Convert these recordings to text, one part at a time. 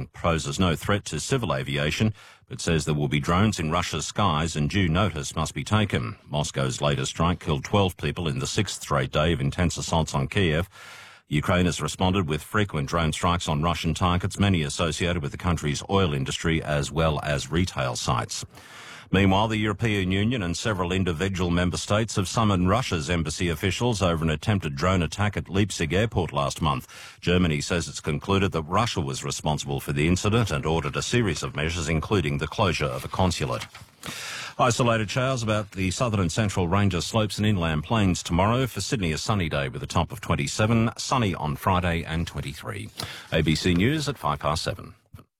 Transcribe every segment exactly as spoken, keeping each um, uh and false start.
Kremlin poses no threat to civil aviation, but says there will be drones in Russia's skies and due notice must be taken. Moscow's latest strike killed twelve people in the sixth straight day of intense assaults on Kiev. Ukraine has responded with frequent drone strikes on Russian targets, many associated with the country's oil industry as well as retail sites. Meanwhile, the European Union and several individual member states have summoned Russia's embassy officials over an attempted drone attack at Leipzig airport last month. Germany says it's concluded that Russia was responsible for the incident and ordered a series of measures, including the closure of a consulate. Isolated showers about the southern and central Ranger slopes and inland plains tomorrow. For Sydney, a sunny day with a top of twenty-seven, sunny on Friday and twenty-three. A B C News at five past seven.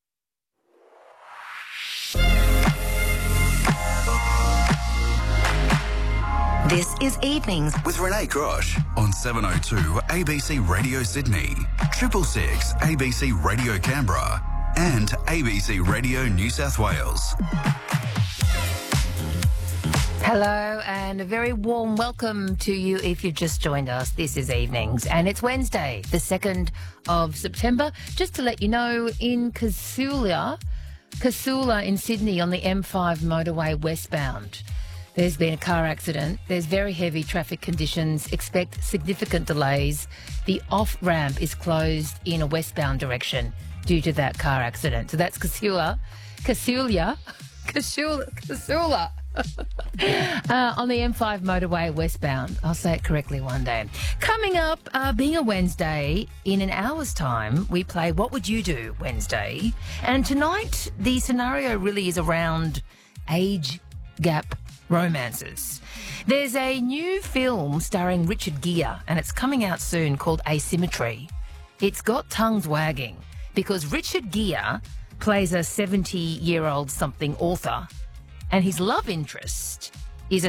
This is Evenings with Renee Grosh on seven oh two A B C Radio Sydney, Triple Six A B C Radio Canberra and A B C Radio New South Wales. Hello and a very warm welcome to you if you've just joined us. This is Evenings and it's Wednesday, the second of September. Just to let you know, in Casula, Casula in Sydney on the M five motorway westbound, there's been a car accident. There's very heavy traffic conditions. Expect significant delays. The off-ramp is closed in a westbound direction due to that car accident. So that's Casula, Casula, Casula, Casula. uh, on the M five motorway westbound. I'll say it correctly one day. Coming up, uh, being a Wednesday, in an hour's time, we play What Would You Do Wednesday. And tonight, the scenario really is around age gap romances. There's a new film starring Richard Gere, and it's coming out soon, called Asymmetry. It's got tongues wagging because Richard Gere plays a seventy-year-old something author, and his love interest is a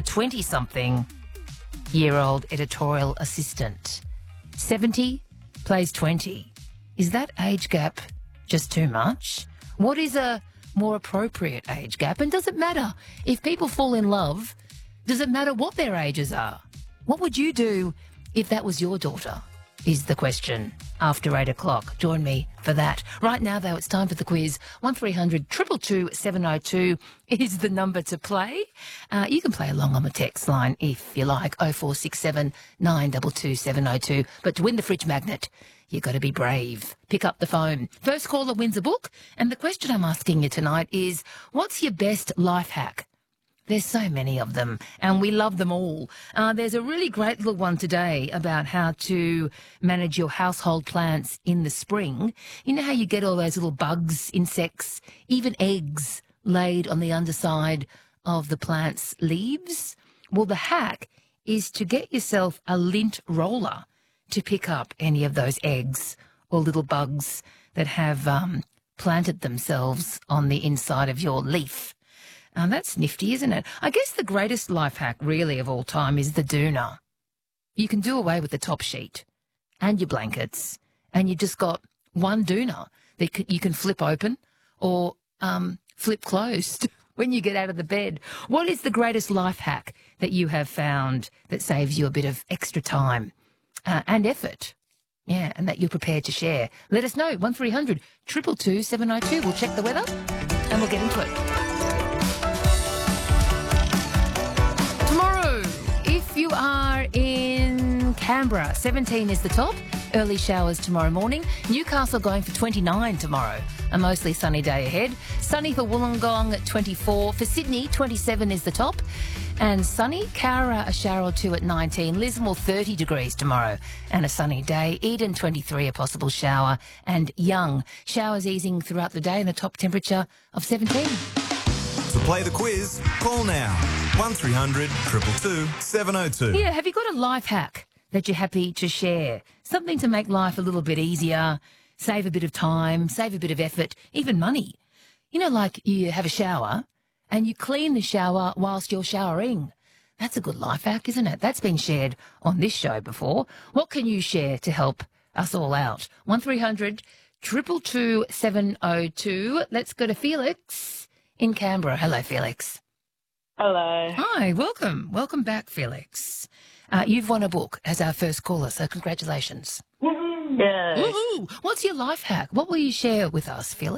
twenty-something-year-old editorial assistant. seventy plays twenty. Is that age gap just too much? What is a more appropriate age gap? And does it matter if people fall in love? Does it matter what their ages are? What would you do if that was your daughter, is the question after eight o'clock. Join me for that. Right now, though, it's time for the quiz. one three hundred two two two seven oh two is the number to play. Uh, you can play along on the text line if you like, oh four six seven nine two two seven oh two. But to win the fridge magnet, you've got to be brave. Pick up the phone. First caller wins a book. And the question I'm asking you tonight is, what's your best life hack? There's so many of them, and we love them all. Uh, there's a really great little one today about how to manage your household plants in the spring. You know how you get all those little bugs, insects, even eggs laid on the underside of the plant's leaves? Well, the hack is to get yourself a lint roller to pick up any of those eggs or little bugs that have um, planted themselves on the inside of your leaf. Uh, that's nifty, isn't it? I guess the greatest life hack really of all time is the doona. You can do away with the top sheet and your blankets, and you just got one doona that c- you can flip open or um, flip closed when you get out of the bed. What is the greatest life hack that you have found that saves you a bit of extra time uh, and effort? Yeah, and that you're prepared to share. Let us know. one three hundred two two two seven oh two. We'll check the weather and we'll get into it. If you are in Canberra, seventeen is the top. Early showers tomorrow morning. Newcastle going for twenty-nine tomorrow. A mostly sunny day ahead. Sunny for Wollongong at twenty-four. For Sydney, twenty-seven is the top. And sunny. Cowra, a shower or two at nineteen. Lismore, thirty degrees tomorrow and a sunny day. Eden, twenty-three, a possible shower. And Young, showers easing throughout the day and a top temperature of seventeen. To play the quiz, call now. one three hundred two two two seven oh two. Yeah, have you got a life hack that you're happy to share? Something to make life a little bit easier, save a bit of time, save a bit of effort, even money. You know, like you have a shower and you clean the shower whilst you're showering. That's a good life hack, isn't it? That's been shared on this show before. What can you share to help us all out? one three hundred two two two seven oh two. Let's go to Felix in Canberra. Hello, Felix. Hello. Hi, welcome. Welcome back, Felix. Uh, you've won a book as our first caller, so congratulations. Yeah. Woohoo! What's your life hack? What will you share with us, Felix?